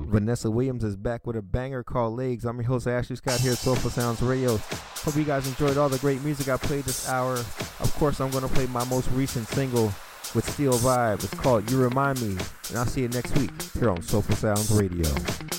Vanessa Williams is back with a banger called Legs. I'm your host, Ashley Scott, here at Soulful Sounds Radio. Hope you guys enjoyed all the great music I played this hour. Of course, I'm going to play my most recent single with Steel Vibe. It's called You Remind Me. And I'll see you next week here on Soulful Sounds Radio.